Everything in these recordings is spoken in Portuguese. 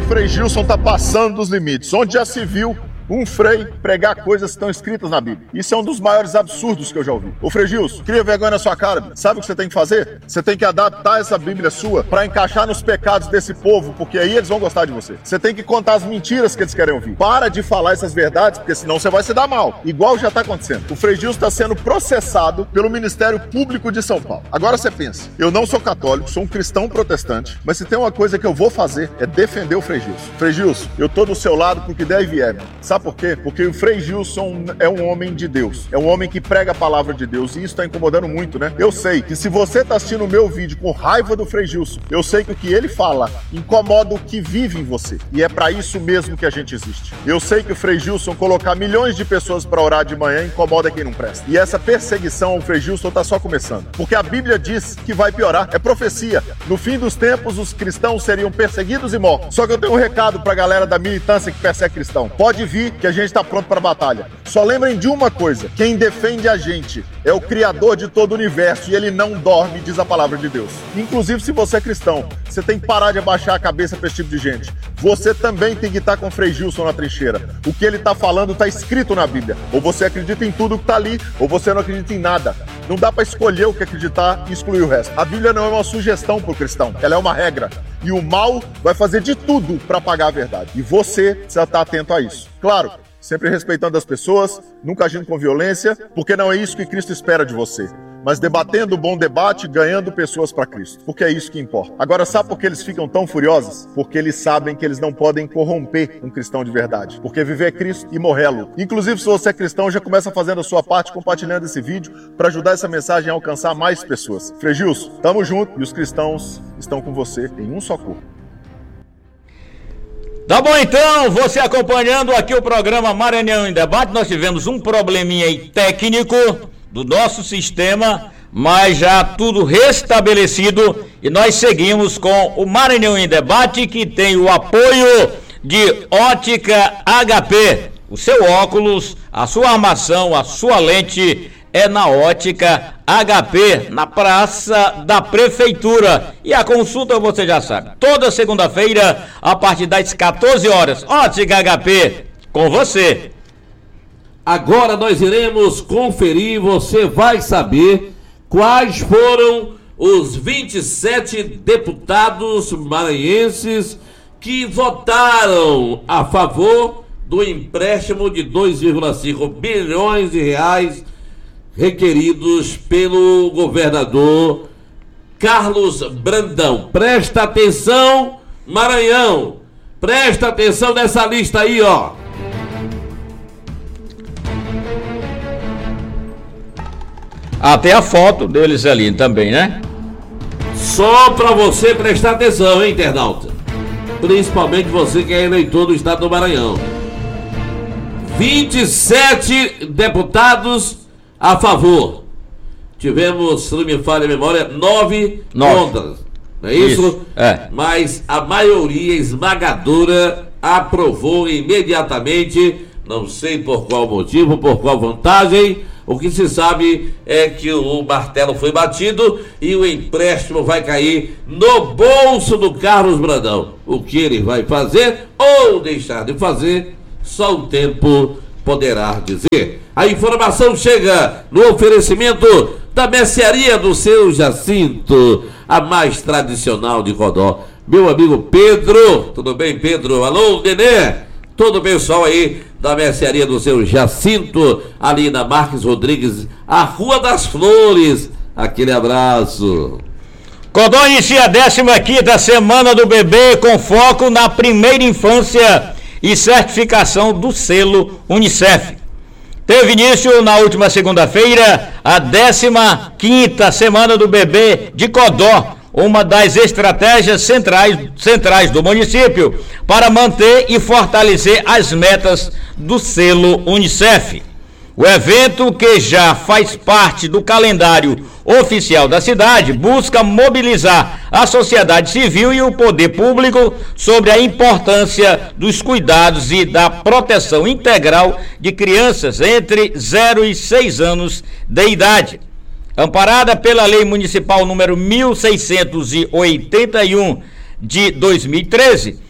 Frei Gilson tá passando dos limites. Onde já se viu um frei pregar coisas que estão escritas na Bíblia? Isso é um dos maiores absurdos que eu já ouvi. Ô Frei Gilson, cria vergonha na sua cara. Sabe o que você tem que fazer? Você tem que adaptar essa Bíblia sua para encaixar nos pecados desse povo, porque aí eles vão gostar de você. Você tem que contar as mentiras que eles querem ouvir. Para de falar essas verdades, porque senão você vai se dar mal. Igual já tá acontecendo. O Frei Gilson está sendo processado pelo Ministério Público de São Paulo. Agora você pensa, eu não sou católico, sou um cristão protestante, mas se tem uma coisa que eu vou fazer é defender o Frei Gilson. Frei Gilson, eu tô do seu lado porque der e vier. Sabe por quê? Porque o Frei Gilson é um homem de Deus. É um homem que prega a palavra de Deus. E isso tá incomodando muito, né? Eu sei que se você tá assistindo o meu vídeo com raiva do Frei Gilson, eu sei que o que ele fala incomoda o que vive em você. E é pra isso mesmo que a gente existe. Eu sei que o Frei Gilson colocar milhões de pessoas pra orar de manhã incomoda quem não presta. E essa perseguição ao Frei Gilson tá só começando. Porque a Bíblia diz que vai piorar. É profecia. No fim dos tempos, os cristãos seriam perseguidos e mortos. Só que eu tenho um recado pra galera da militância que persegue cristão. Pode vir que a gente está pronto para a batalha. Só lembrem de uma coisa: quem defende a gente é o Criador de todo o universo e ele não dorme, diz a palavra de Deus. Inclusive, se você é cristão, você tem que parar de abaixar a cabeça para esse tipo de gente. Você também tem que estar com o Frei Gilson na trincheira. O que ele está falando está escrito na Bíblia. Ou você acredita em tudo que está ali, ou você não acredita em nada. Não dá para escolher o que acreditar e excluir o resto. A Bíblia não é uma sugestão para o cristão, ela é uma regra. E o mal vai fazer de tudo para apagar a verdade. E você precisa estar atento a isso. Claro, sempre respeitando as pessoas, nunca agindo com violência, porque não é isso que Cristo espera de você. Mas debatendo o bom debate, ganhando pessoas para Cristo, porque é isso que importa. Agora, sabe por que eles ficam tão furiosos? Porque eles sabem que eles não podem corromper um cristão de verdade. Porque viver é Cristo e morrê-lo. Inclusive, se você é cristão, já começa fazendo a sua parte, compartilhando esse vídeo, para ajudar essa mensagem a alcançar mais pessoas. Frei Gilson, tamo junto e os cristãos estão com você em um só corpo. Tá bom, então, você acompanhando aqui o programa Maranhão em Debate. Nós tivemos um probleminha aí técnico do nosso sistema, mas já tudo restabelecido e nós seguimos com o Maranhão em Debate, que tem o apoio de Ótica HP. O seu óculos, a sua armação, a sua lente é na Ótica HP, na Praça da Prefeitura. E a consulta você já sabe, toda segunda-feira a partir das 14 horas. Ótica HP, com você. Agora nós iremos conferir, você vai saber quais foram os 27 deputados maranhenses que votaram a favor do empréstimo de 2,5 bilhões de reais requeridos pelo governador Carlos Brandão. Presta atenção, Maranhão, presta atenção nessa lista aí, ó. Até a foto deles ali também, né? Só pra você prestar atenção, hein, internauta? Principalmente você que é eleitor do estado do Maranhão. 27 deputados a favor. Tivemos, se não me falha a memória, 9 contras. Não é isso? É. Mas a maioria esmagadora aprovou imediatamente. Não sei por qual motivo, por qual vantagem. O que se sabe é que o martelo foi batido e o empréstimo vai cair no bolso do Carlos Brandão. O que ele vai fazer ou deixar de fazer, só o tempo poderá dizer. A informação chega no oferecimento da mercearia do seu Jacinto, a mais tradicional de Codó. Meu amigo Pedro, tudo bem, Pedro? Alô, Nenê? Todo o pessoal aí da mercearia do seu Jacinto, ali na Marques Rodrigues, a Rua das Flores. Aquele abraço. Codó inicia a 15ª Semana do Bebê com foco na primeira infância e certificação do selo Unicef. Teve início na última segunda-feira a 15ª Semana do Bebê de Codó, uma das estratégias centrais do município para manter e fortalecer as metas do selo Unicef. O evento, que já faz parte do calendário oficial da cidade, busca mobilizar a sociedade civil e o poder público sobre a importância dos cuidados e da proteção integral de crianças entre 0 e 6 anos de idade. Amparada pela Lei Municipal número 1681 de 2013,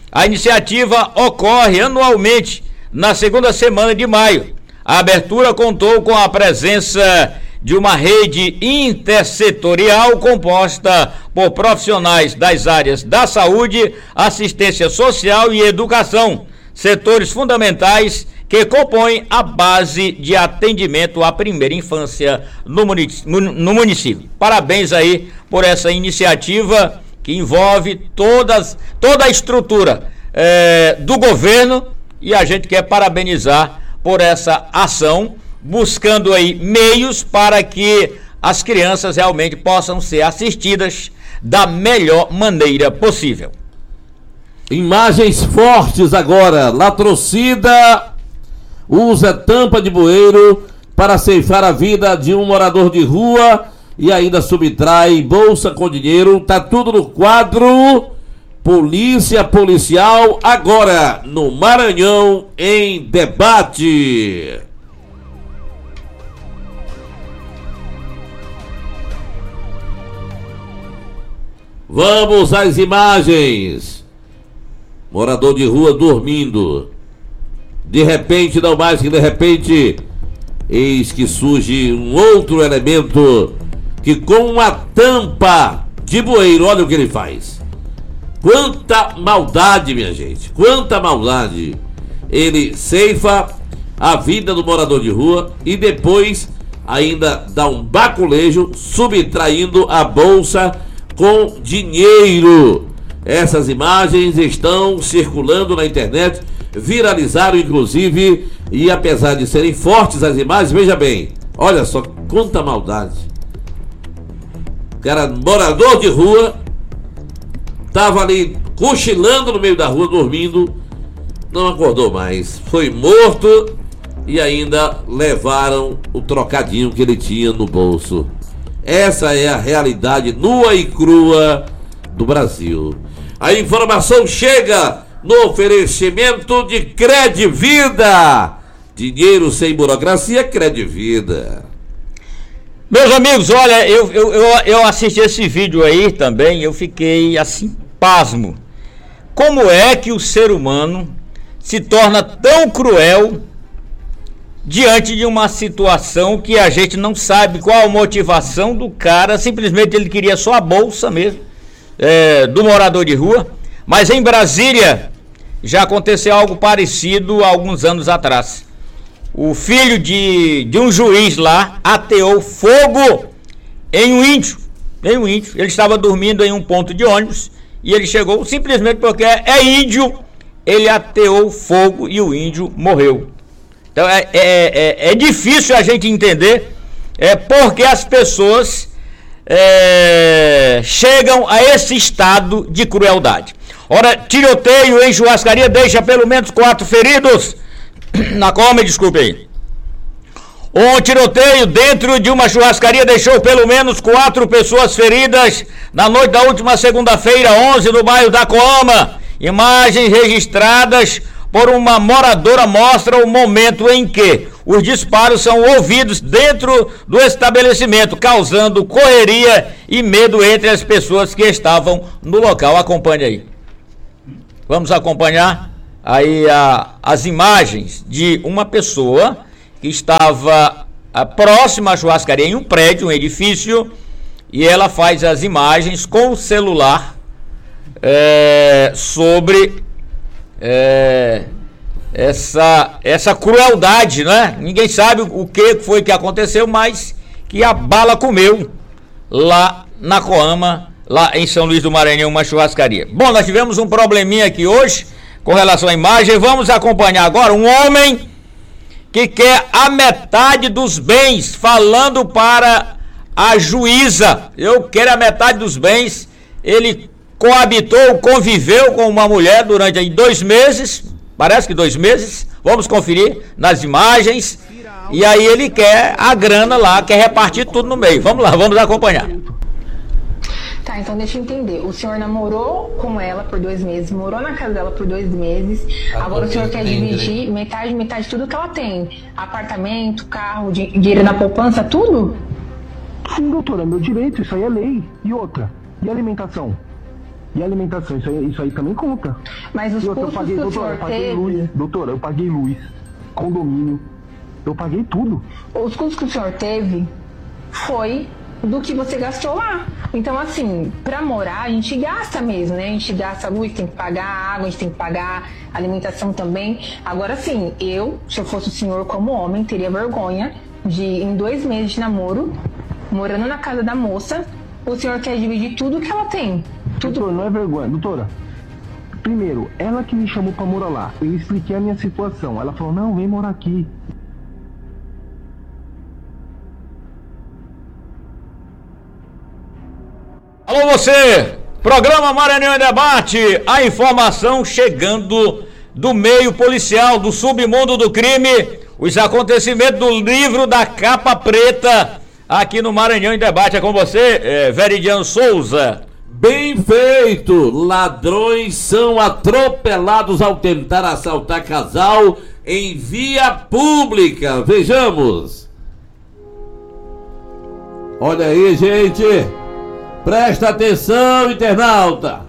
A iniciativa ocorre anualmente na segunda semana de maio. A abertura contou com a presença de uma rede intersetorial composta por profissionais das áreas da saúde, assistência social e educação, setores fundamentais que compõem a base de atendimento à primeira infância no município. Parabéns aí por essa iniciativa que envolve toda a estrutura do governo, e a gente quer parabenizar por essa ação, buscando aí meios para que as crianças realmente possam ser assistidas da melhor maneira possível. Imagens fortes agora. Latrocida usa tampa de bueiro para ceifar a vida de um morador de rua e ainda subtrai bolsa com dinheiro. Tá tudo no quadro Policial agora no Maranhão em debate. Vamos às imagens. Morador de rua dormindo. De repente, não mais que de repente, eis que surge um outro elemento que com uma tampa de bueiro, olha o que ele faz. Quanta maldade, minha gente, quanta maldade. Ele ceifa a vida do morador de rua e depois ainda dá um baculejo subtraindo a bolsa com dinheiro. Essas imagens estão circulando na internet, viralizaram inclusive, e apesar de serem fortes as imagens, veja bem, olha só quanta maldade. O cara, morador de rua, estava ali cochilando no meio da rua, dormindo, não acordou mais, foi morto e ainda levaram o trocadinho que ele tinha no bolso. Essa é a realidade nua e crua do Brasil. A informação chega no oferecimento de Credvida. Dinheiro sem burocracia, Credvida. Meus amigos, olha, eu assisti esse vídeo aí também, eu fiquei assim, pasmo. Como é que o ser humano se torna tão cruel diante de uma situação que a gente não sabe qual a motivação do cara? Simplesmente ele queria só a bolsa mesmo, do morador de rua. Mas em Brasília já aconteceu algo parecido há alguns anos atrás. O filho de um juiz lá ateou fogo em um índio. Ele estava dormindo em um ponto de ônibus e ele chegou simplesmente porque é índio. Ele ateou fogo e o índio morreu. Então é difícil a gente entender porque as pessoas chegam a esse estado de crueldade. Ora, tiroteio em churrascaria deixa pelo menos 4 feridos. Na Coama, desculpe aí. Um tiroteio dentro de uma churrascaria deixou pelo menos 4 pessoas feridas na noite da última segunda-feira, 11, no bairro da Coama. Imagens registradas por uma moradora mostram o momento em que os disparos são ouvidos dentro do estabelecimento, causando correria e medo entre as pessoas que estavam no local. Acompanhe aí. Vamos acompanhar aí as imagens de uma pessoa que estava próxima à churrascaria, em um prédio, um edifício, e ela faz as imagens com o celular sobre essa crueldade, né? Ninguém sabe o que foi que aconteceu, mas que a bala comeu lá na Coama, lá em São Luís do Maranhão, uma churrascaria. Bom, nós tivemos um probleminha aqui hoje com relação à imagem. Vamos acompanhar agora um homem que quer a metade dos bens, falando para a juíza: eu quero a metade dos bens. Ele conviveu com uma mulher durante aí 2 meses, parece que 2 meses, vamos conferir nas imagens, e aí ele quer a grana lá, quer repartir tudo no meio. Vamos lá, vamos acompanhar. Tá, então deixa eu entender. O senhor namorou com ela por 2 meses, morou na casa dela por 2 meses. Agora o senhor quer dividir metade tudo que ela tem. Apartamento, carro, dinheiro na poupança, tudo? Sim, doutora, meu direito, isso aí é lei. E outra, e alimentação? E alimentação, isso aí também conta. Mas os custos que o senhor teve... Doutora, eu paguei luz, condomínio, eu paguei tudo. Os custos que o senhor teve foi do que você gastou lá. Então, assim, pra morar, a gente gasta mesmo, né? A gente gasta luz, tem que pagar água, a gente tem que pagar alimentação também. Agora, sim, se eu fosse o senhor como homem, teria vergonha de, em 2 meses de namoro, morando na casa da moça, o senhor quer dividir tudo que ela tem. Tudo. Doutora, não é vergonha. Doutora, primeiro, ela que me chamou pra morar lá. Eu expliquei a minha situação. Ela falou, não, vem morar aqui. Alô você, programa Maranhão em Debate, a informação chegando do meio policial, do submundo do crime, os acontecimentos do livro da capa preta, aqui no Maranhão em Debate. É com você, Veridiano Souza. Bem feito! Ladrões são atropelados ao tentar assaltar casal em via pública. Vejamos. Olha aí, gente. Presta atenção, internauta.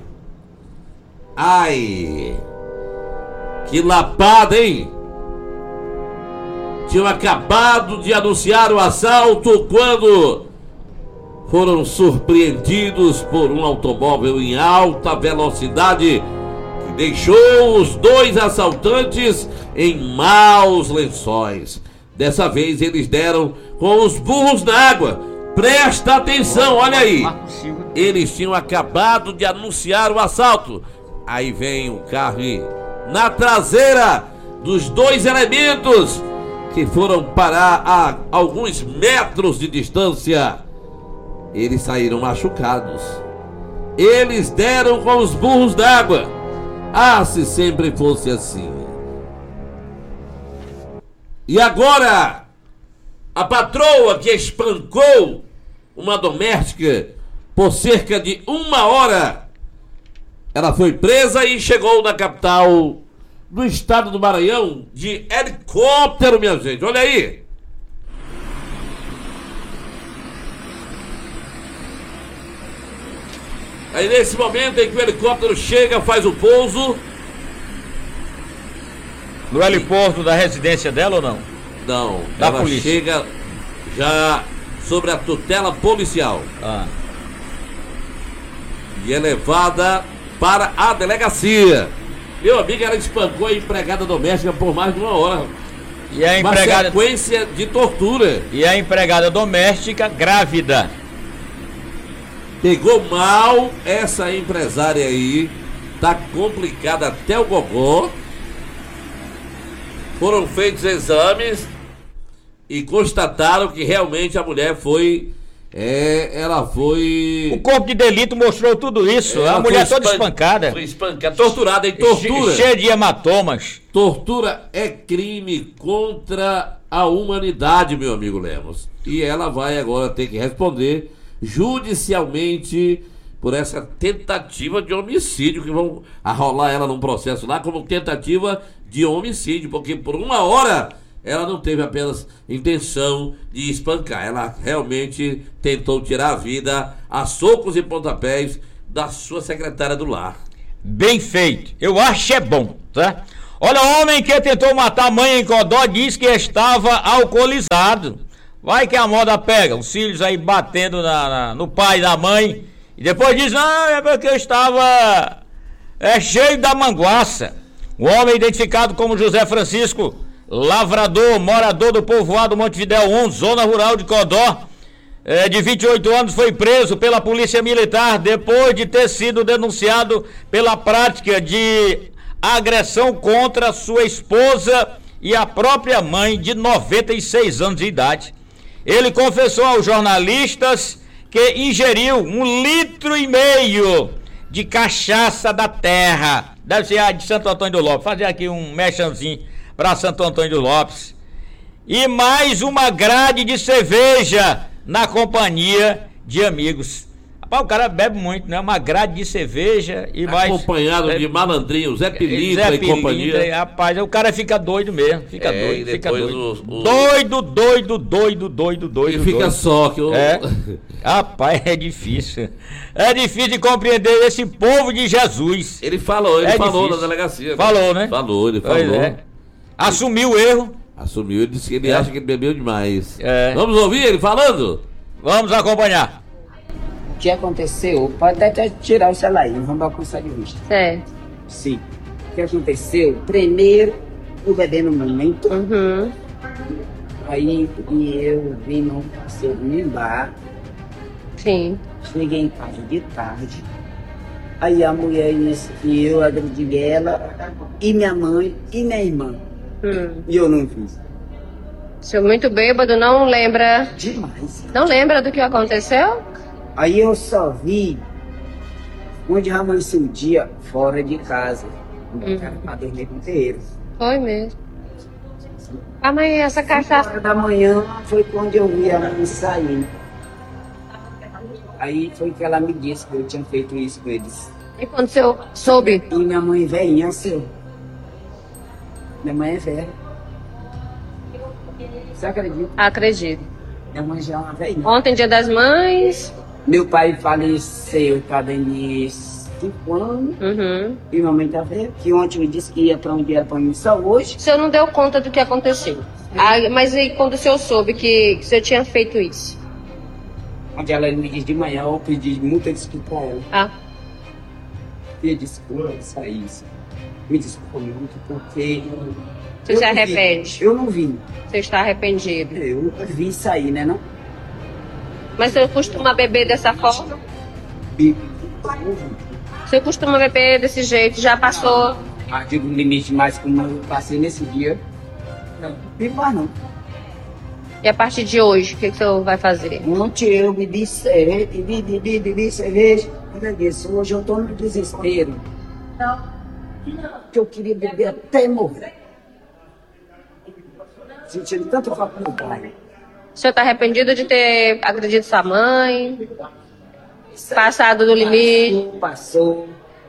Ai, que lapada, hein? Tinham acabado de anunciar o assalto quando foram surpreendidos por um automóvel em alta velocidade que deixou os 2 assaltantes em maus lençóis. Dessa vez eles deram com os burros na água. Presta atenção, olha aí. Eles tinham acabado de anunciar o assalto. Aí vem o carro e, na traseira dos 2 elementos que foram parar a alguns metros de distância, eles saíram machucados. Eles deram com os burros d'água. Ah, se sempre fosse assim. E agora, a patroa que espancou uma doméstica por cerca de 1 hora, ela foi presa e chegou na capital do estado do Maranhão de helicóptero, minha gente. Olha aí. Aí nesse momento em que o helicóptero chega, faz o pouso. No heliporto da residência dela ou não? Não, da ela polícia. Chega já sobre a tutela policial. E é levada para a delegacia. Meu amigo, ela espancou a empregada doméstica por mais de 1 hora. E a empregada... Uma sequência de tortura. E a empregada doméstica grávida. Pegou mal essa empresária aí. Tá complicada até o gogó. Foram feitos exames e constataram que realmente a mulher foi... ela foi... O corpo de delito mostrou tudo isso. A mulher toda espancada. Foi espancada, torturada em tortura. Cheia de hematomas. Tortura é crime contra a humanidade, meu amigo Lemos. E ela vai agora ter que responder judicialmente por essa tentativa de homicídio, que vão arrolar ela num processo lá como tentativa de homicídio, porque por 1 hora ela não teve apenas intenção de espancar, ela realmente tentou tirar a vida a socos e pontapés da sua secretária do lar. Bem feito, eu acho é bom, tá? Olha, o homem que tentou matar a mãe em Codó diz que estava alcoolizado. Vai que a moda pega, os filhos aí batendo no pai e na mãe, e depois diz, não, é porque eu estava cheio da manguaça. O homem identificado como José Francisco, lavrador, morador do povoado Montevidéu 1, zona rural de Codó, de 28 anos, foi preso pela polícia militar depois de ter sido denunciado pela prática de agressão contra sua esposa e a própria mãe de 96 anos de idade. Ele confessou aos jornalistas que ingeriu 1,5 litro de cachaça da terra. Deve ser a de Santo Antônio do Lopes. Fazer aqui um mechanzinho para Santo Antônio do Lopes. E mais uma grade de cerveja na companhia de amigos. Rapaz, o cara bebe muito, né? Uma grade de cerveja e mais... Acompanhado de malandrinho, Zé Pilintra e companhia. Rapaz, o cara fica doido mesmo. Fica doido, fica doido. Doido. E fica só. Que Rapaz, é difícil. É difícil de compreender esse povo de Jesus. Ele falou na delegacia. Falou, né? Ele falou. Assumiu o erro. Assumiu, ele disse que ele acha que ele bebeu demais. Vamos ouvir ele falando? Vamos acompanhar. O que aconteceu? Pode até tirar o celular aí, vamos alcançar de vista. Certo. Sim. O que aconteceu? Primeiro, o bebê no momento. Uhum. Aí eu vim num passeio no bar. Sim. Cheguei em casa de tarde. Aí a mulher disse que eu agredi ela, e minha mãe, e minha irmã. E eu não fiz. O senhor muito bêbado, não lembra? Demais. Não lembra do que aconteceu? Aí eu só vi onde já amanheceu o dia fora de casa. Pra dormir com o terreiro. Foi mesmo. Amanhã essa cachaça... 5 horas da manhã foi quando eu vi a mãe saindo. Aí foi que ela me disse que eu tinha feito isso com eles. E quando o senhor soube? E minha mãe velhinha, seu. Minha mãe é velha. Você acredita? Acredito. Minha mãe já é uma velhinha. Ontem, dia das mães. Meu pai faleceu, tá dentro de 5 anos. Uhum. E minha mãe tá velha. Que ontem me disse que ia pra onde era pra mim só hoje. O senhor não deu conta do que aconteceu. Mas e quando o senhor soube que o senhor tinha feito isso? Onde ela me disse de manhã, eu pedi muita desculpa a ela. Ah. Pedi desculpa, isso aí. Me desculpa muito, porque... Você se arrepende? Eu não vi. Você está arrependido? Eu nunca vi isso aí, né, não? Mas você costuma beber dessa forma? E... Você costuma beber desse jeito? Já passou? Digo o limite mais como eu passei nesse dia. Não, bebo mais não. E a partir de hoje, o que o senhor vai fazer? Ontem eu bebi cerveja. Olha isso, hoje eu tô no desespero. Que eu queria beber até morrer. Sentindo tanto falta do pai. O senhor está arrependido de ter agredido sua mãe? Passado do limite? Passou.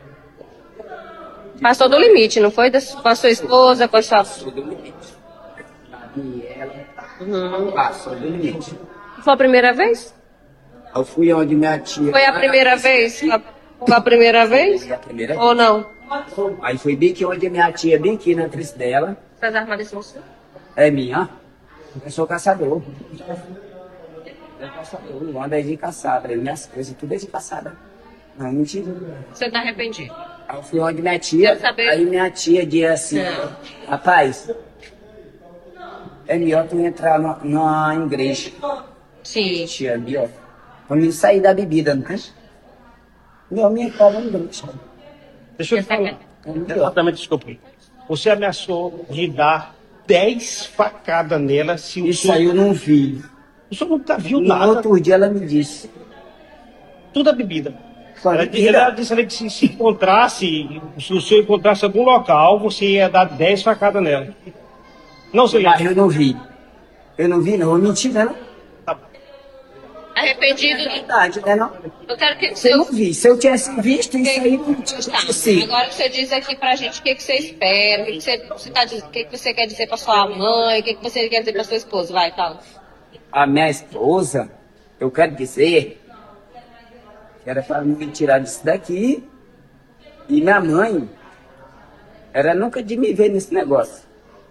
Passou do limite, não foi? Com a sua esposa, com a sua... Passou do limite. E ela passou do limite. Foi a primeira vez? Eu fui onde minha tia... Foi a primeira vez? Foi a primeira vez? Foi a primeira vez. Ou não? Aí foi bem que onde minha tia, bem aqui na atriz dela. Essas armas são suas? É minha. Eu sou caçador. Eu caçador, eu ando aí de caçada. Minhas coisas, tudo é de caçada. Não, mentira. Você está arrependido? Aí eu fui onde minha tia, aí minha tia disse assim, rapaz, é melhor tu entrar numa igreja. Sim. Tia, melhor. Pra mim sair da bebida, não é? Não, minha cobra não deixa. Deixa eu te falar. Exatamente, desculpa. Você ameaçou de dar 10 facadas nela se o Isso senhor... aí eu não vi. O senhor nunca viu No nada. outro dia ela me disse. Tudo a bebida. Só Ela bebida. disse ali que se encontrasse, se o senhor encontrasse algum local, você ia dar 10 facadas nela. Não, senhor. Mas eu não vi. Eu não vi, não. Mentira, não. Arrependido? É verdade, né, não? Eu quero que Eu não vi. Se eu tivesse visto isso aí, não tinha acontecido. Agora você diz aqui pra gente o que você espera, o que você quer dizer pra sua mãe, o que você quer dizer pra sua esposa. Vai, fala. A minha esposa, eu quero dizer que era para me tirar disso daqui. E minha mãe, era nunca de me ver nesse negócio.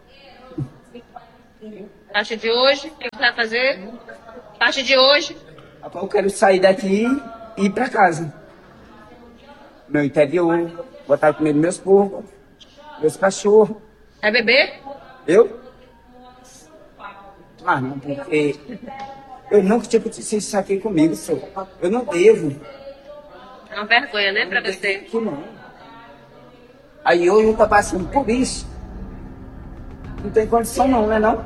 A partir de hoje, o que você vai fazer? A partir de hoje, Eu quero sair daqui e ir para casa. Meu interior, botar comida meus porcos, meus cachorros. vai beber? Eu? Ah, não, porque eu nunca tinha acontecido isso aqui comigo, senhor. Eu não devo. É uma vergonha, né, pra você? Que não. Aí hoje eu tô passando por isso. Não tem condição não, né não?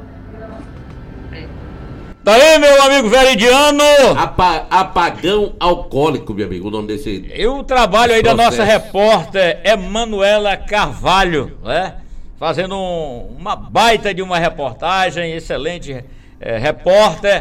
Tá aí, meu amigo Veridiano. Apagão alcoólico, meu amigo, o nome desse... E o trabalho aí da processo. nossa repórter Emanuela Carvalho, né? Fazendo uma baita de uma reportagem, excelente repórter.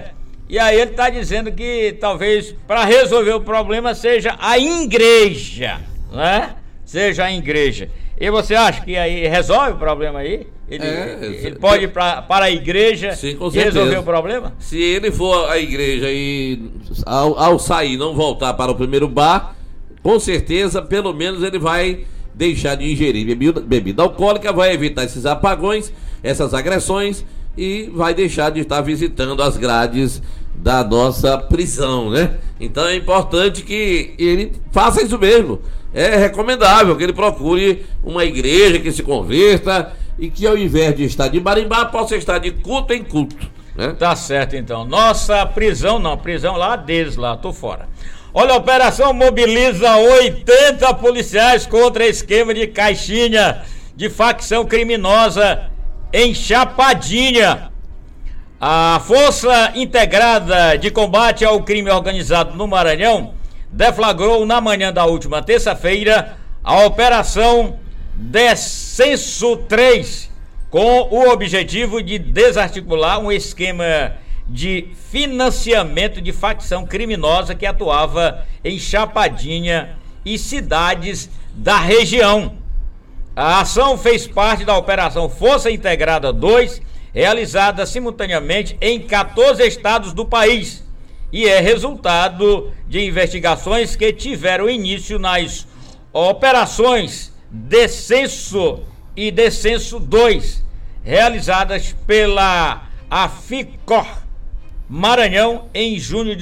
E aí ele está dizendo que talvez para resolver o problema seja a igreja, né? Seja a igreja. E você acha que aí resolve o problema aí? Ele pode ir para a igreja. Sim, com e certeza. resolver o problema? Se ele for à igreja e ao sair não voltar para o primeiro bar, com certeza, pelo menos ele vai deixar de ingerir bebida alcoólica, vai evitar esses apagões, essas agressões e vai deixar de estar visitando as grades da nossa prisão, né? Então é importante que ele faça isso mesmo. É recomendável que ele procure uma igreja que se converta e que ao invés de estar de barimbá, possa estar de culto em culto, né? Tá certo, então. Nossa prisão não, prisão lá deles lá, tô fora. Olha, a operação mobiliza 80 policiais contra esquema de caixinha de facção criminosa em Chapadinha. A Força Integrada de Combate ao Crime Organizado no Maranhão deflagrou na manhã da última terça-feira a Operação Descenso 3, com o objetivo de desarticular um esquema de financiamento de facção criminosa que atuava em Chapadinha e cidades da região. A ação fez parte da Operação Força Integrada 2, realizada simultaneamente em 14 estados do país, e é resultado de investigações que tiveram início nas operações Descenso e Descenso 2, realizadas pela AFICOR Maranhão em junho de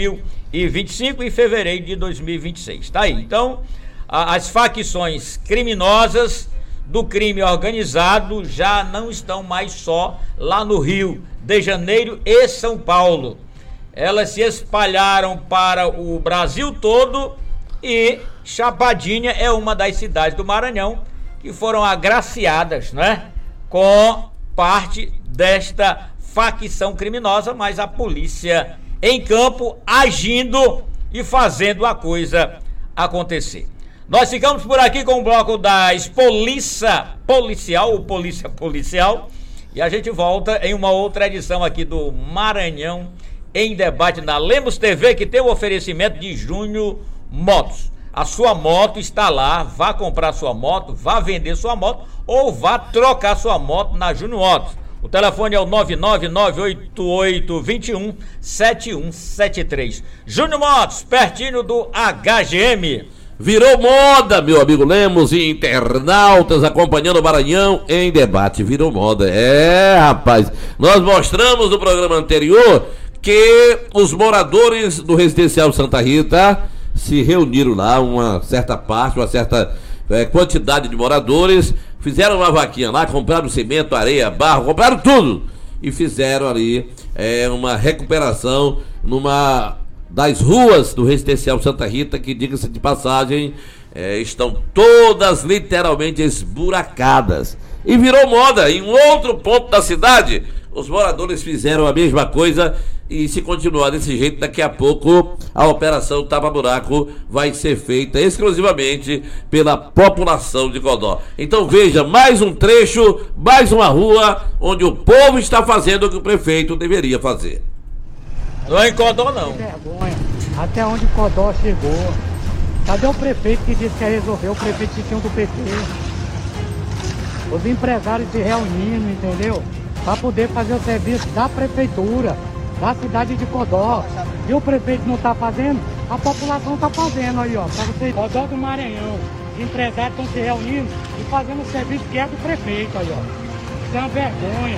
2025 e fevereiro de 2026. Tá aí. Então, as facções criminosas do crime organizado já não estão mais só lá no Rio de Janeiro e São Paulo. Elas se espalharam para o Brasil todo e Chapadinha é uma das cidades do Maranhão que foram agraciadas, né, com parte desta facção criminosa, mas a polícia em campo agindo e fazendo a coisa acontecer. Nós ficamos por aqui com o bloco das Polícia Policial, e a gente volta em uma outra edição aqui do Maranhão em Debate na Lemos TV, que tem o oferecimento de Júnior Motos. A sua moto está lá, vá comprar sua moto, vá vender sua moto ou vá trocar sua moto na Júnior Motos. O telefone é o 99988217173. Júnior Motos, pertinho do HGM. Virou moda, meu amigo Lemos e internautas acompanhando o Maranhão em Debate. Virou moda. É, rapaz. Nós mostramos no programa anterior que os moradores do Residencial Santa Rita se reuniram lá, uma certa quantidade de moradores, fizeram uma vaquinha lá, compraram cimento, areia, barro, compraram tudo e fizeram ali uma recuperação numa das ruas do Residencial Santa Rita, que, diga-se de passagem, estão todas literalmente esburacadas. E virou moda. Em um outro ponto da cidade, os moradores fizeram a mesma coisa e, se continuar desse jeito, daqui a pouco a operação tapa-buraco vai ser feita exclusivamente pela população de Codó. Então veja, mais um trecho, mais uma rua onde o povo está fazendo o que o prefeito deveria fazer. Não é em Codó, não. Vergonha. Até onde Codó chegou. Cadê o prefeito que disse que ia resolver? O prefeito que tinha do PT. Os empresários se reunindo, entendeu? Para poder fazer o serviço da prefeitura, da cidade de Codó. E o prefeito não está fazendo, a população está fazendo aí, ó. Para vocês, Codó do Maranhão. Os empresários estão se reunindo e fazendo o serviço que é do prefeito aí, ó. Isso é uma vergonha.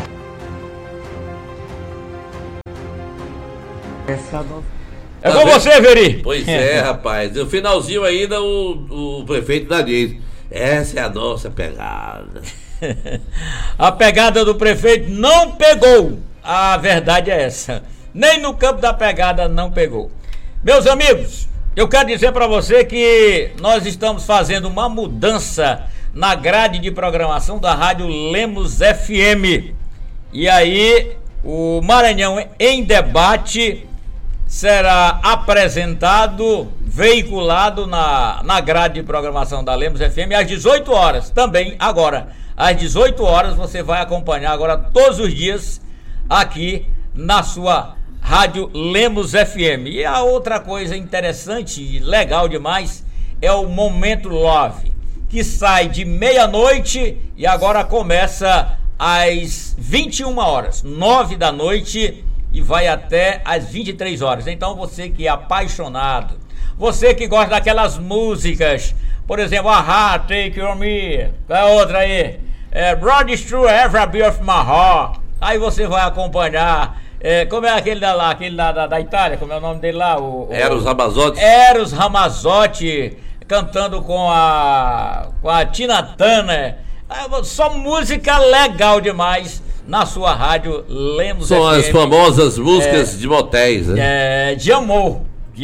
É com você, Veri. Pois é, rapaz. No finalzinho ainda o prefeito da diz: essa é a nossa pegada. A pegada do prefeito não pegou. A verdade é essa. Nem no campo da pegada não pegou. Meus amigos, eu quero dizer para você que nós estamos fazendo uma mudança na grade de programação da Rádio Lemos FM. E aí, o Maranhão em Debate será apresentado, veiculado na grade de programação da Lemos FM às 18 horas. Também agora, às 18 horas, você vai acompanhar agora todos os dias aqui na sua Rádio Lemos FM. E a outra coisa interessante e legal demais é o Momento Love, que sai de meia-noite e agora começa às 21 horas, 9 da noite, e vai até às 23 horas. Então você que é apaixonado, você que gosta daquelas músicas, por exemplo, Take On Me, qual é a outra aí? Broad True Every Beat of My Heart. Aí você vai acompanhar, como é aquele da Itália, como é o nome dele lá? Eros Ramazzotti. Eros Ramazzotti, cantando com a Tina Turner. Só música legal demais na sua rádio Lemos São FM. As famosas músicas de motéis, né? De amor.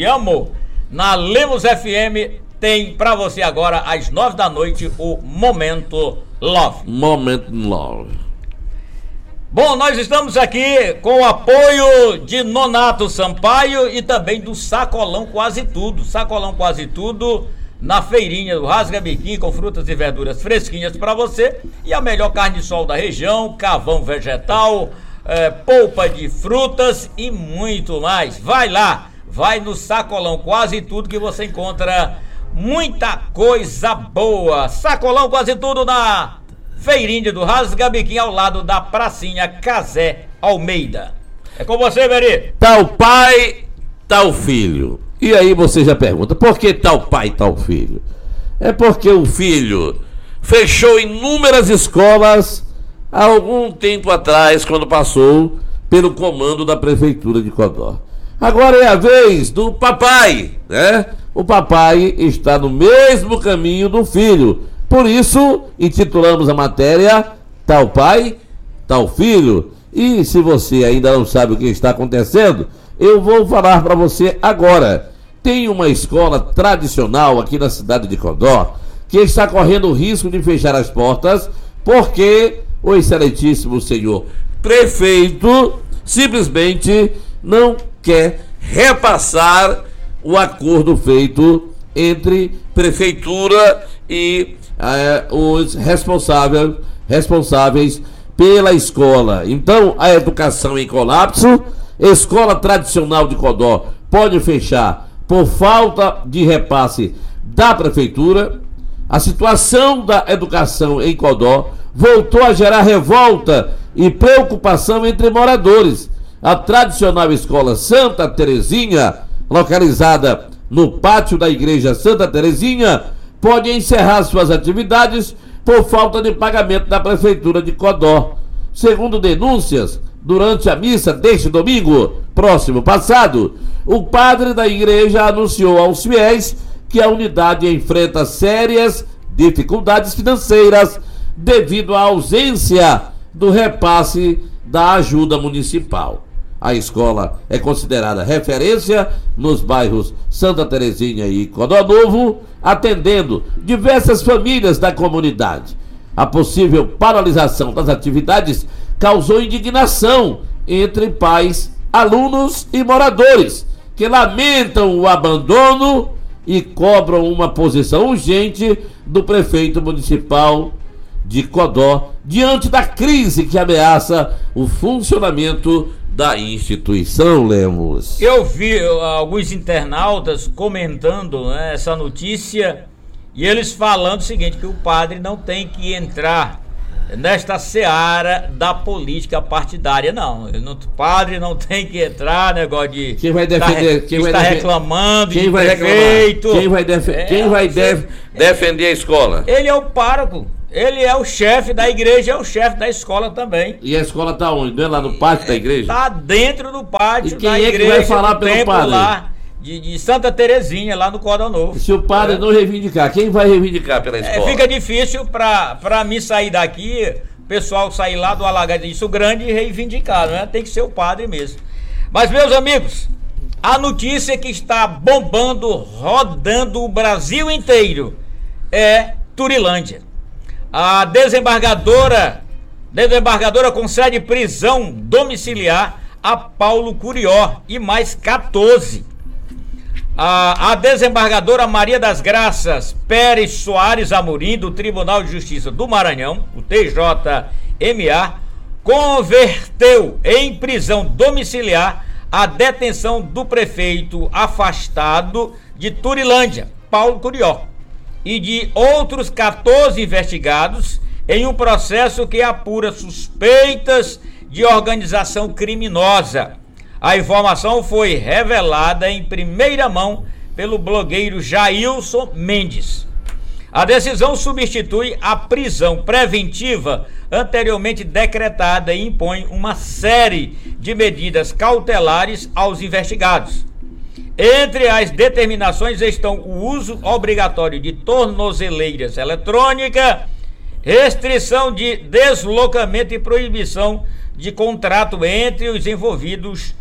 Na Lemos FM tem pra você agora às 9 da noite o Momento Love. Momento Love. Bom, nós estamos aqui com o apoio de Nonato Sampaio e também do Sacolão Quase Tudo. Sacolão Quase Tudo na feirinha do Rasga Biquinho, com frutas e verduras fresquinhas para você, e a melhor carne de sol da região, carvão vegetal, polpa de frutas e muito mais. Vai lá, vai no Sacolão Quase Tudo que você encontra muita coisa boa. Sacolão Quase Tudo na feirinha do Rasga Biquinho, ao lado da pracinha Casé Almeida. É com você, Beri. Tal pai, tal filho. E aí você já pergunta, por que tal pai, tal filho? É porque o filho fechou inúmeras escolas há algum tempo atrás, quando passou pelo comando da Prefeitura de Codó. Agora é a vez do papai, né? O papai está no mesmo caminho do filho. Por isso, intitulamos a matéria Tal Pai, Tal Filho. E se você ainda não sabe o que está acontecendo, eu vou falar para você agora. Tem uma escola tradicional aqui na cidade de Codó que está correndo o risco de fechar as portas porque o excelentíssimo senhor prefeito simplesmente não quer repassar o acordo feito entre prefeitura e os responsáveis pela escola. Então, a educação em colapso, escola tradicional de Codó pode fechar por falta de repasse da prefeitura. A situação da educação em Codó voltou a gerar revolta e preocupação entre moradores. A tradicional escola Santa Terezinha, localizada no pátio da igreja Santa Terezinha, pode encerrar suas atividades por falta de pagamento da prefeitura de Codó. Segundo denúncias, durante a missa deste domingo, próximo passado, o padre da igreja anunciou aos fiéis que a unidade enfrenta sérias dificuldades financeiras devido à ausência do repasse da ajuda municipal. A escola é considerada referência nos bairros Santa Terezinha e Codó Novo, atendendo diversas famílias da comunidade. A possível paralisação das atividades causou indignação entre pais, alunos e moradores, que lamentam o abandono e cobram uma posição urgente do prefeito municipal de Codó diante da crise que ameaça o funcionamento da instituição, Lemos. Eu vi alguns internautas comentando, né, essa notícia, e eles falando o seguinte, que o padre não tem que entrar nesta seara da política partidária, não. O padre não tem que entrar, negócio de... Quem vai defender? Quem vai reclamando? Quem vai prefeito? Quem vai defender a escola? Ele é o pároco. Ele é o chefe da igreja, é o chefe da escola também. E a escola tá onde? Não é lá no pátio da igreja? Tá dentro do pátio da igreja. E quem é que vai falar pelo padre? Lá de Santa Terezinha, lá no Codó Novo. Se o padre não reivindicar, quem vai reivindicar pela escola? Fica difícil pra mim sair daqui, o pessoal sair lá do Alagadiço Grande e reivindicar, né? Tem que ser o padre mesmo. Mas, meus amigos, a notícia que está bombando, rodando o Brasil inteiro, é Turilândia. A desembargadora concede prisão domiciliar a Paulo Curió e mais 14. A desembargadora Maria das Graças Pérez Soares Amorim, do Tribunal de Justiça do Maranhão, o TJMA, converteu em prisão domiciliar a detenção do prefeito afastado de Turilândia, Paulo Curió, e de outros 14 investigados em um processo que apura suspeitas de organização criminosa. A informação foi revelada em primeira mão pelo blogueiro Jailson Mendes. A decisão substitui a prisão preventiva anteriormente decretada e impõe uma série de medidas cautelares aos investigados. Entre as determinações estão o uso obrigatório de tornozeleiras eletrônicas, restrição de deslocamento e proibição de contrato entre os envolvidos,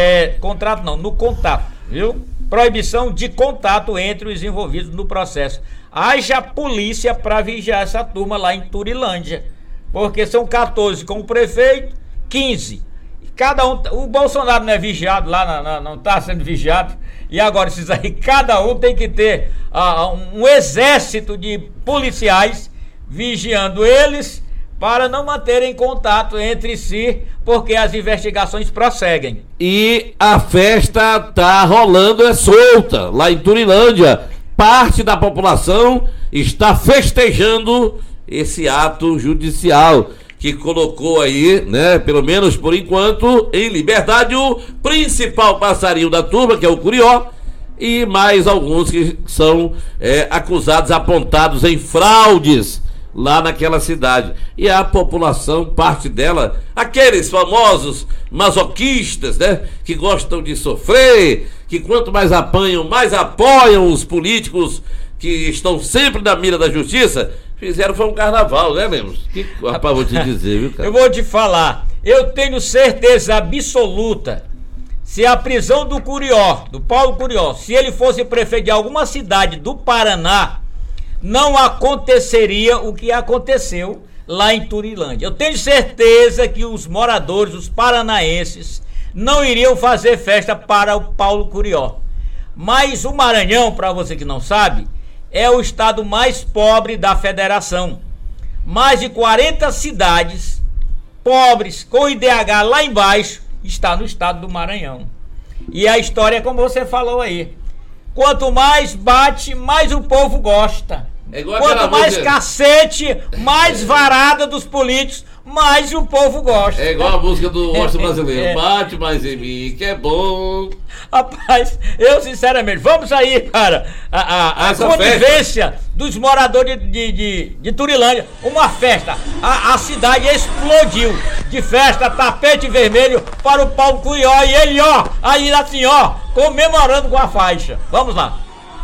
proibição de contato entre os envolvidos no processo. Haja polícia para vigiar essa turma lá em Turilândia, porque são 14 com o prefeito, 15. Cada um, o Bolsonaro não é vigiado lá, não está sendo vigiado, e agora esses aí, cada um tem que ter um exército de policiais vigiando eles para não manterem contato entre si, porque as investigações prosseguem. E a festa tá rolando solta lá em Turilândia. Parte da população está festejando esse ato judicial que colocou aí, né, pelo menos por enquanto, em liberdade o principal passarinho da turma, que é o Curió, e mais alguns que são acusados, apontados em fraudes lá naquela cidade. E a população, parte dela, aqueles famosos masoquistas, né, que gostam de sofrer, que quanto mais apanham, mais apoiam os políticos que estão sempre na mira da justiça. Fizeram foi um carnaval, né, Lemos? Que rapaz, vou te dizer, viu, cara? Eu vou te falar, eu tenho certeza absoluta, se a prisão do Curió, do Paulo Curió, se ele fosse prefeito de alguma cidade do Paraná, não aconteceria o que aconteceu lá em Turilândia. Eu tenho certeza que os moradores, os paranaenses, não iriam fazer festa para o Paulo Curió. Mas o Maranhão, para você que não sabe, é o estado mais pobre da federação. Mais de 40 cidades pobres com IDH lá embaixo está no estado do Maranhão. E a história é como você falou aí. Quanto mais bate, mais o povo gosta. Quanto mais música... cacete, mais varada dos políticos, mais o povo gosta. É igual a música do Washington brasileiro. Bate mais em mim, que é bom. Rapaz, eu sinceramente, vamos aí para a convivência dos moradores de Turilândia. Uma festa. A cidade explodiu de festa, tapete vermelho para o Paulo Curió. E ele, aí assim, comemorando com a faixa. Vamos lá.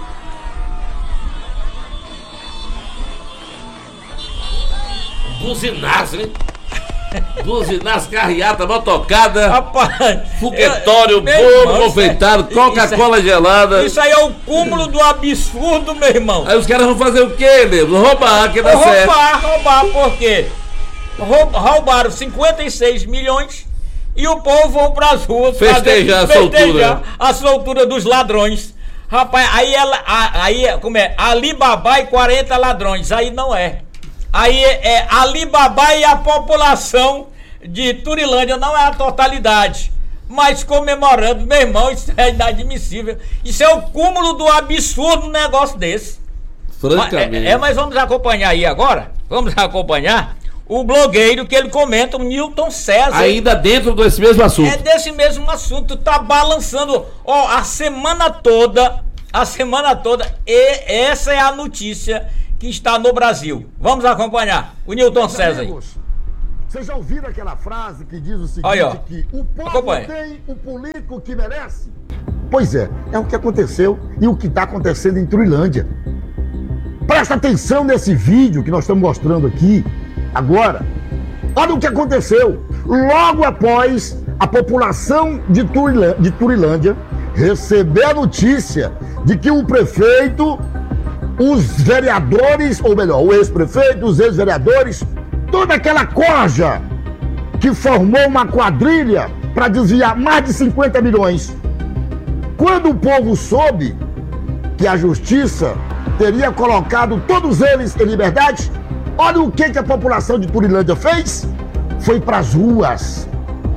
Buzinaço, hein? Buzinaço, carreata, motocada, rapaz, foguetório, bolo confeitado, Coca-Cola gelada. Isso aí é o cúmulo do absurdo, meu irmão. Aí os caras vão fazer o quê, Lemos? Roubar, que dá certo. Roubar, por quê? Roubaram 56 milhões e o povo vão pras ruas festejar a soltura dos ladrões. Rapaz, aí como é? Alibaba e 40 ladrões, aí não é. Aí é Alibaba e a população de Turilândia, não é a totalidade. Mas comemorando, meu irmão, isso é inadmissível. Isso é o cúmulo do absurdo, um negócio desse. Francamente. Mas vamos acompanhar aí agora. Vamos acompanhar o blogueiro que ele comenta, o Newton César. Ainda dentro desse mesmo assunto. É desse mesmo assunto, tá balançando a semana toda. E essa é a notícia que está no Brasil. Vamos acompanhar o Newton César aí. Vocês já ouviram aquela frase que diz o seguinte, que o povo tem o político que merece? Pois é o que aconteceu e o que está acontecendo em Turilândia. Presta atenção nesse vídeo que nós estamos mostrando aqui agora. Olha o que aconteceu. Logo após a população de Turilândia receber a notícia de que o prefeito, os vereadores, ou melhor, o ex-prefeito, os ex-vereadores, toda aquela corja que formou uma quadrilha para desviar mais de 50 milhões. Quando o povo soube que a justiça teria colocado todos eles em liberdade, olha o que a população de Turilândia fez. Foi para as ruas.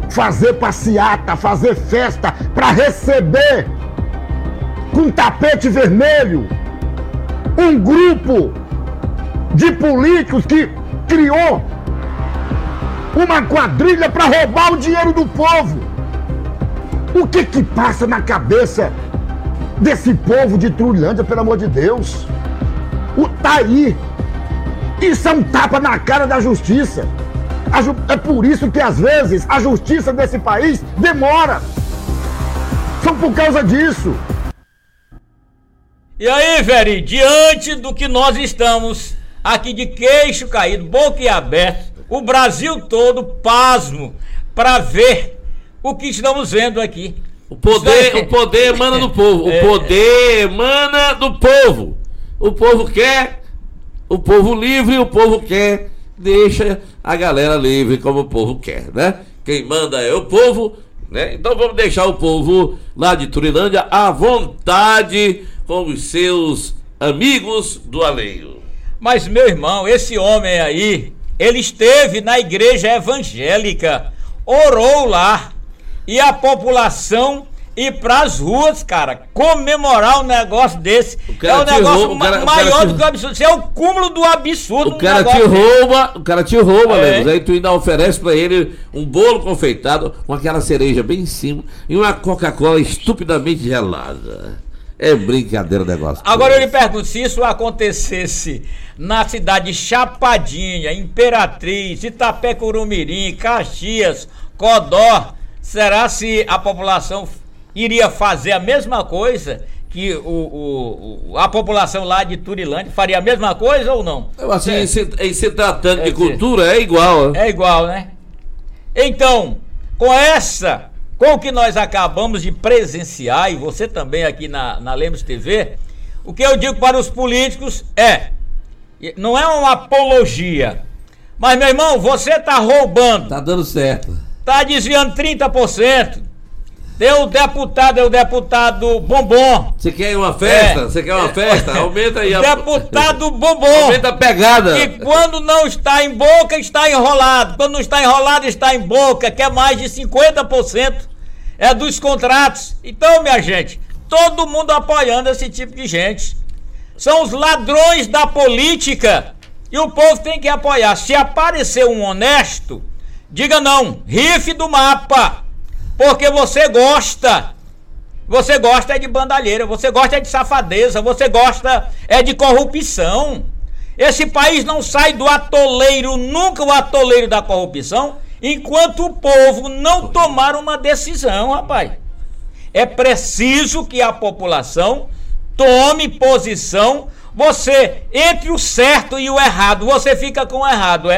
fazer passeata, fazer festa para receber com tapete vermelho um grupo de políticos que criou uma quadrilha para roubar o dinheiro do povo. O que passa na cabeça desse povo de Truilândia, pelo amor de Deus? Tá aí. Isso é um tapa na cara da justiça. É por isso que às vezes a justiça desse país demora. São por causa disso. E aí, Veri, diante do que nós estamos aqui de queixo caído, boca aberta, o Brasil todo pasmo para ver o que estamos vendo aqui. O poder emana do povo. O poder emana do povo. O povo quer, o povo livre, o povo quer, deixa a galera livre como o povo quer, né? Quem manda é o povo, né? Então vamos deixar o povo lá de Truilândia à vontade com os seus amigos do alheio. Mas, meu irmão, esse homem aí, ele esteve na igreja evangélica, orou lá, e a população ir pras ruas, cara, comemorar um negócio desse. É um negócio maior do que o absurdo. Isso é o cúmulo do absurdo. O cara te rouba, Lemos. Aí tu ainda oferece pra ele um bolo confeitado com aquela cereja bem em cima e uma Coca-Cola estupidamente gelada. É brincadeira o negócio. Agora eu lhe pergunto, se isso acontecesse na cidade de Chapadinha, Imperatriz, Itapé-Curumirim, Caxias, Codó, será se a população iria fazer a mesma coisa que a população lá de Truilândia faria a mesma coisa ou não? Assim, em se tratando de cultura, é igual. É igual, né? Então, com o que nós acabamos de presenciar, e você também aqui na Lemos TV, o que eu digo para os políticos não é uma apologia, mas, meu irmão, você tá roubando. Tá dando certo. Tá desviando 30%. É o deputado Bombom. Você quer uma festa? Você quer uma festa? Aumenta aí. Deputado Bombom. Aumenta a pegada. Que quando não está em boca, está enrolado. Quando não está enrolado, está em boca, que é mais de 50% dos contratos. Então, minha gente, todo mundo apoiando esse tipo de gente. São os ladrões da política. E o povo tem que apoiar. Se aparecer um honesto, diga não, rife do mapa, porque você gosta de bandalheira, você gosta de safadeza, você gosta de corrupção. Esse país não sai do atoleiro, nunca o atoleiro da corrupção, enquanto o povo não tomar uma decisão, rapaz. É preciso que a população tome posição. Você, entre o certo e o errado, você fica com o errado,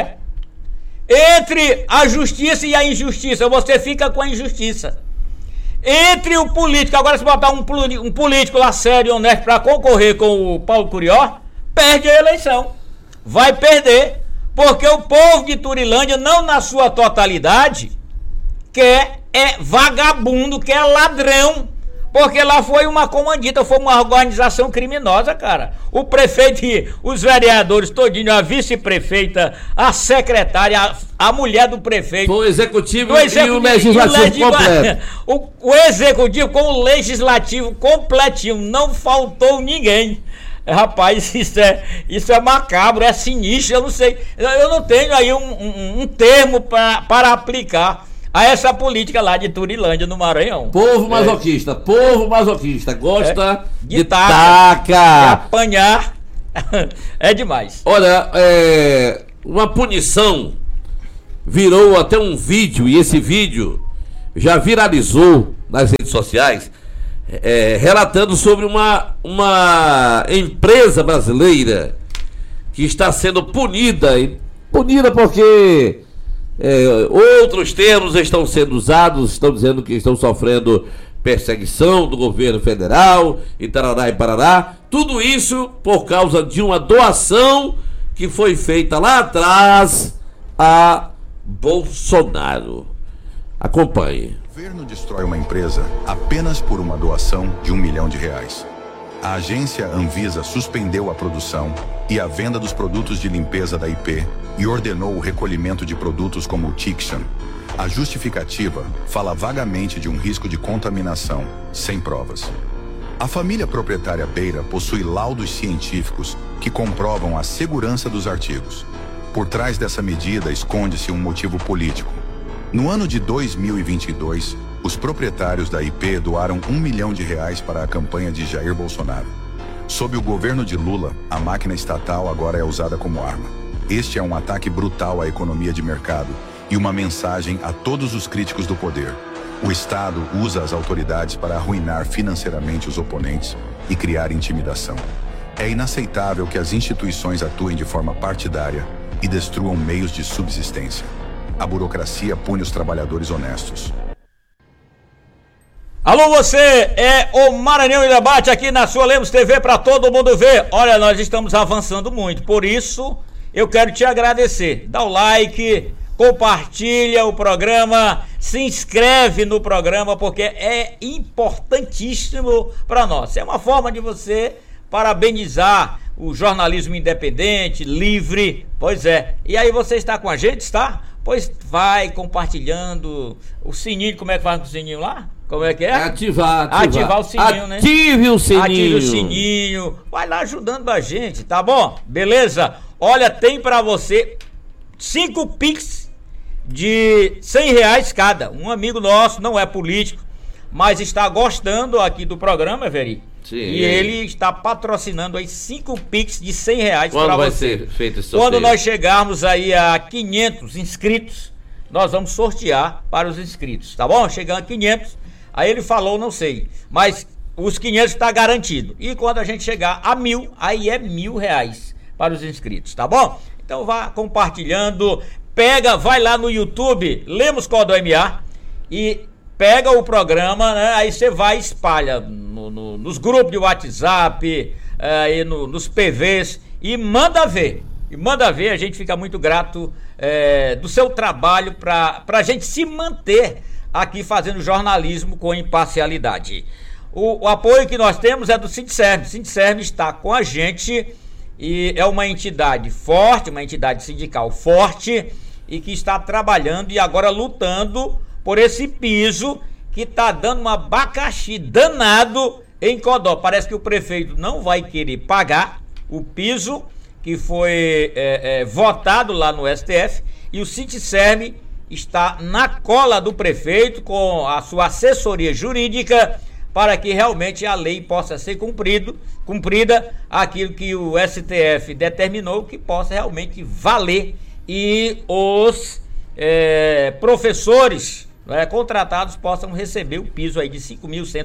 Entre a justiça e a injustiça, você fica com a injustiça. Entre o político, agora se botar um político lá sério e honesto para concorrer com o Paulo Curió, perde a eleição. Vai perder, porque o povo de Truilândia, não na sua totalidade, quer vagabundo, quer ladrão. Porque lá foi uma comandita, foi uma organização criminosa, cara. O prefeito e os vereadores todinho, a vice-prefeita, a secretária, a mulher do prefeito. O executivo e o legislativo completo. O executivo com o legislativo completinho, não faltou ninguém. Rapaz, isso é macabro, é sinistro, eu não sei. Eu não tenho aí um termo para aplicar a essa política lá de Truilândia, no Maranhão. Povo masoquista, gosta de taca. De apanhar é demais. Olha, uma punição virou até um vídeo, e esse vídeo já viralizou nas redes sociais, relatando sobre uma empresa brasileira que está sendo punida porque outros termos estão sendo usados, estão dizendo que estão sofrendo perseguição do governo federal e tarará e parará. Tudo isso por causa de uma doação que foi feita lá atrás a Bolsonaro. Acompanhe. O governo destrói uma empresa apenas por uma doação de R$1 milhão. a agência Anvisa suspendeu a produção e a venda dos produtos de limpeza da IP e ordenou o recolhimento de produtos como o Tixan. A justificativa fala vagamente de um risco de contaminação, sem provas. A família proprietária Beira possui laudos científicos que comprovam a segurança dos artigos. Por trás dessa medida esconde-se um motivo político. No ano de 2022, os proprietários da IP doaram R$1 milhão para a campanha de Jair Bolsonaro. Sob o governo de Lula, a máquina estatal agora é usada como arma. Este é um ataque brutal à economia de mercado e uma mensagem a todos os críticos do poder. O Estado usa as autoridades para arruinar financeiramente os oponentes e criar intimidação. É inaceitável que as instituições atuem de forma partidária e destruam meios de subsistência. A burocracia pune os trabalhadores honestos. Alô, você, é o Maranhão em Debate aqui na sua Lemos TV para todo mundo ver. Olha, nós estamos avançando muito, por isso eu quero te agradecer. Dá o like, compartilha o programa, se inscreve no programa, porque é importantíssimo para nós. É uma forma de você parabenizar o jornalismo independente, livre, pois é. E aí você está com a gente, está? Pois vai compartilhando o sininho, como é que faz com o sininho lá? Como é que é? Ativar o sininho, né? Ative o sininho. Ative o sininho. Vai lá ajudando a gente, tá bom? Beleza? Olha, tem pra você 5 Pix de R$100 cada. Um amigo nosso, não é político, mas está gostando aqui do programa, Veri. Sim. E ele está patrocinando aí 5 Pix de R$100 para você. Quando vai ser feito esse sorteio? Quando nós chegarmos aí a 500 inscritos, nós vamos sortear para os inscritos, tá bom? Chegando a 500, aí ele falou, não sei, mas os 500 está garantido. E quando a gente chegar a 1.000, aí é R$1.000 para os inscritos, tá bom? Então vá compartilhando, vai lá no YouTube, Lemos Cordó MA, e pega o programa, né? Aí você vai e espalha nos grupos de WhatsApp, nos PVs, e manda ver. A gente fica muito grato do seu trabalho para a gente se manter aqui fazendo jornalismo com imparcialidade. O apoio que nós temos é do Sindserv. O Sindserv está com a gente e é uma entidade forte, uma entidade sindical forte e que está trabalhando e agora lutando por esse piso que está dando um abacaxi danado em Codó. Parece que o prefeito não vai querer pagar o piso que foi votado lá no STF, e o Sindserv está na cola do prefeito com a sua assessoria jurídica para que realmente a lei possa ser cumprida, aquilo que o STF determinou que possa realmente valer e os professores contratados possam receber o piso aí de R$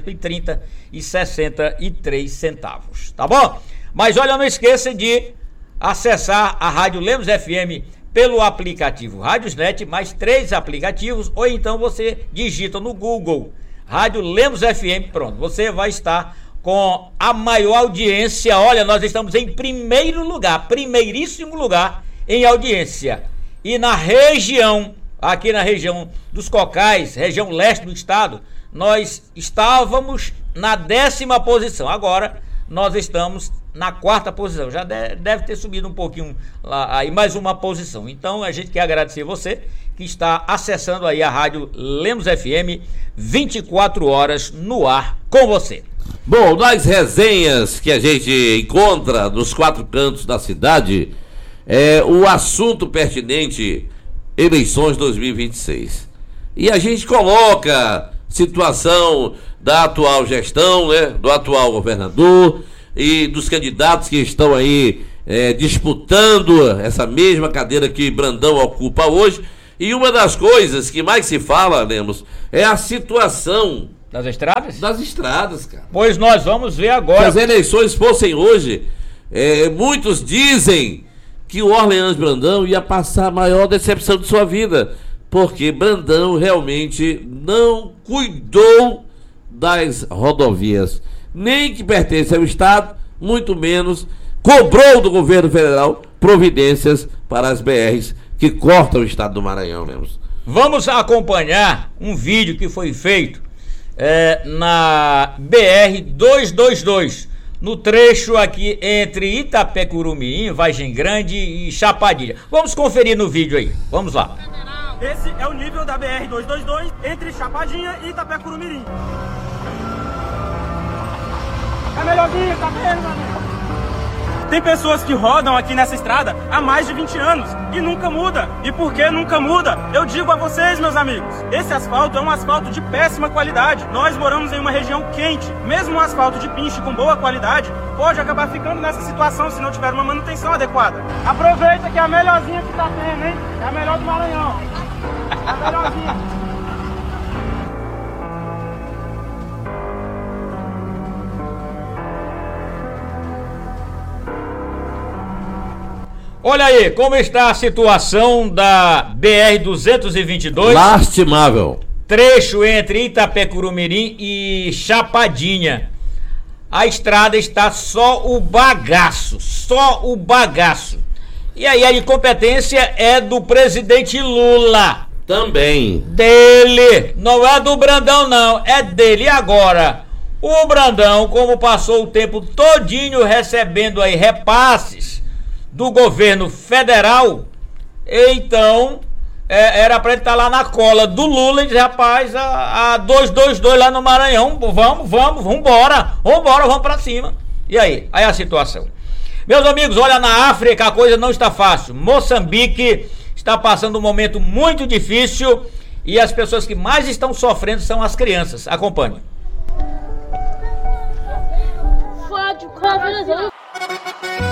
5.130,63, tá bom? Mas olha, não esqueça de acessar a Rádio Lemos FM pelo aplicativo Rádiosnet, mais 3 aplicativos, ou então você digita no Google Rádio Lemos FM, pronto, você vai estar com a maior audiência. Olha, nós estamos em primeiríssimo lugar em audiência. E na região, aqui na região dos Cocais, região leste do estado, nós estávamos na 10ª posição. Agora nós estamos na 4ª posição. Já deve ter subido um pouquinho lá, aí mais uma posição. Então a gente quer agradecer você que está acessando aí a Rádio Lemos FM, 24 horas no ar com você. Bom, nas resenhas que a gente encontra nos 4 cantos da cidade, o assunto pertinente, eleições 2026. E a gente coloca situação da atual gestão, né, do atual governador e dos candidatos que estão aí disputando essa mesma cadeira que Brandão ocupa hoje. E uma das coisas que mais se fala, Lemos, é a situação das estradas? Das estradas, cara. Pois nós vamos ver agora. Se as eleições fossem hoje, muitos dizem que o Orleans Brandão ia passar a maior decepção de sua vida, porque Brandão realmente não cuidou das rodovias, nem que pertence ao Estado, muito menos cobrou do governo federal providências para as BRs que cortam o estado do Maranhão, Lemos. Vamos acompanhar um vídeo que foi feito na BR-222, no trecho aqui entre Itapecuru-Mirim, Vargem Grande e Chapadinha. Vamos conferir no vídeo aí, vamos lá. Esse é o nível da BR-222 entre Chapadinha e Itapecuru-Mirim. É melhorzinho, tá vendo, meu amigo? Tem pessoas que rodam aqui nessa estrada há mais de 20 anos e nunca muda. E por que nunca muda? Eu digo a vocês, meus amigos, esse asfalto é um asfalto de péssima qualidade. Nós moramos em uma região quente. Mesmo um asfalto de pinche com boa qualidade pode acabar ficando nessa situação se não tiver uma manutenção adequada. Aproveita que é a melhorzinha que tá tendo, hein? É a melhor do Maranhão. É a melhorzinha. Olha aí, como está a situação da BR-222. Lastimável. Trecho entre Itapecuru-Mirim e Chapadinha. A estrada está só o bagaço. E aí a incompetência é do presidente Lula. Também. Dele. Não é do Brandão, não. É dele. E agora? O Brandão, como passou o tempo todinho recebendo aí repasses do governo federal, então era pra ele estar lá na cola do Lula e dizer, rapaz, a 222 lá no Maranhão, vambora, vamos pra cima. E aí a situação. Meus amigos, olha, na África a coisa não está fácil. Moçambique está passando um momento muito difícil e as pessoas que mais estão sofrendo são as crianças. Acompanhe.